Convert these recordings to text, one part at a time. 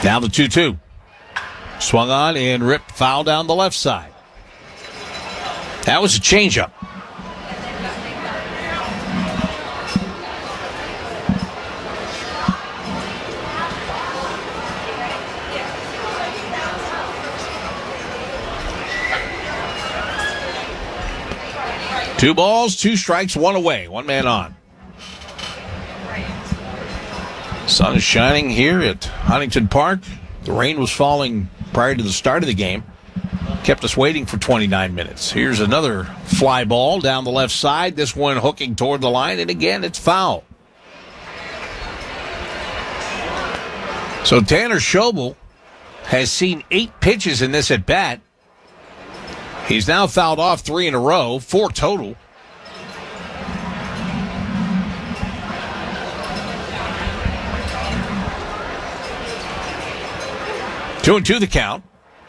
Now the 2-2. Swung on and ripped foul down the left side. That was a changeup. Two balls, two strikes, one away, one man on. Sun is shining here at Huntington Park. The rain was falling prior to the start of the game. Kept us waiting for 29 minutes. Here's another fly ball down the left side. This one hooking toward the line, and again, it's foul. So Tanner Schobel has seen 8 pitches in this at-bat. He's now fouled off 3 in a row, 4 total. Two and two the count.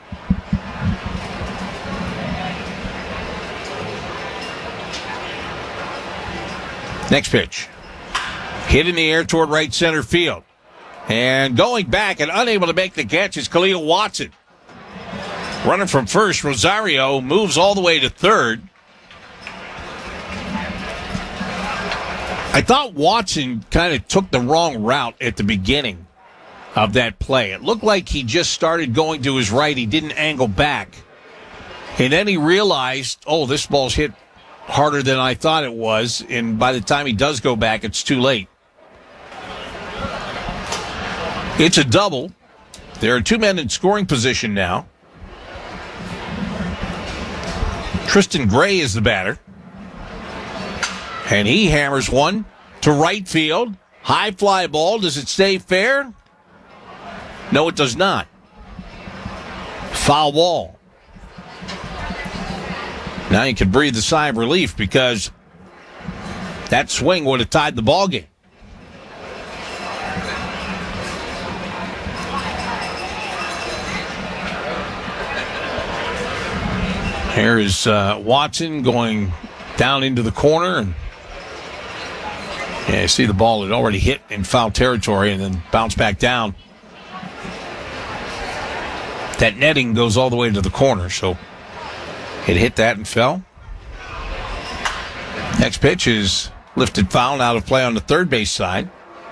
Next pitch. Hit in the air toward right center field. And going back and unable to make the catch is Khalil Watson. Running from first, Rosario moves all the way to third. I thought Watson kind of took the wrong route at the beginning of that play. It looked like he just started going to his right. He didn't angle back. And then he realized, oh, this ball's hit harder than I thought it was. And by the time he does go back, it's too late. It's a double. There are 2 men in scoring position now. Tristan Gray is the batter. And he hammers one to right field. High fly ball. Does it stay fair? No, it does not. Foul ball. Now you can breathe a sigh of relief because that swing would have tied the ball game. Here is Watson going down into the corner. And you see the ball had already hit in foul territory and then bounced back down. That netting goes all the way to the corner, so it hit that and fell. Next pitch is lifted foul and out of play on the third base side.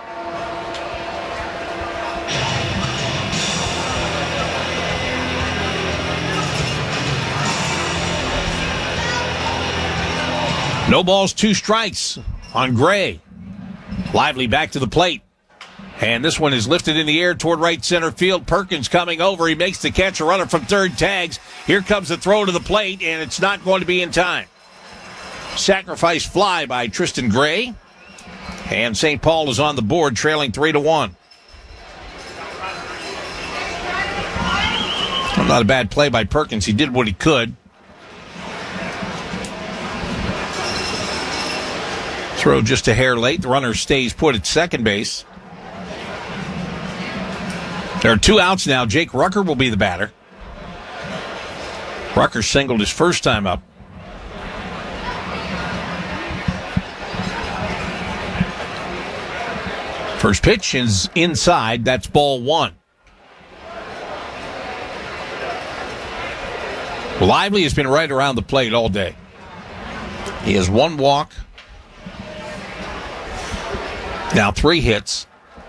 No balls, 2 strikes on Gray. Lively back to the plate. And this one is lifted in the air toward right center field. Perkins coming over. He makes the catch. A runner from third tags. Here comes the throw to the plate, and it's not going to be in time. Sacrifice fly by Tristan Gray. And St. Paul is on the board, trailing 3-1. Not a bad play by Perkins. He did what he could. Throw just a hair late. The runner stays put at second base. There are 2 outs now. Jake Rucker will be the batter. Rucker singled his first time up. First pitch is inside. That's ball 1. Lively has been right around the plate all day. He has 1 walk. Now 3 hits.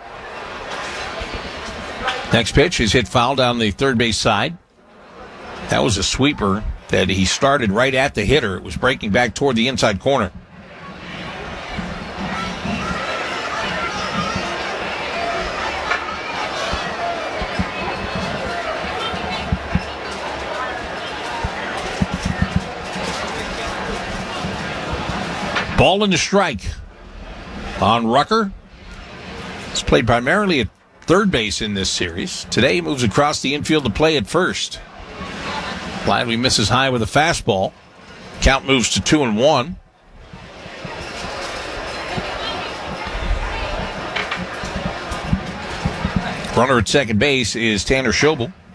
Next pitch is hit foul down the third base side. That was a sweeper that he started right at the hitter. It was breaking back toward the inside corner. Ball and a strike on Rucker. He's played primarily at third base in this series. Today he moves across the infield to play at first. Lively misses high with a fastball. Count moves to 2-1. Runner at second base is Tanner Schobel.